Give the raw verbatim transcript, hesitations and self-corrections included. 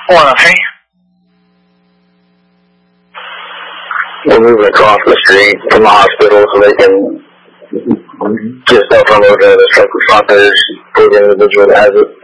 one oh three. We're moving across the street from the hospital so they can just help unload the truck in front. There's an individual that has it.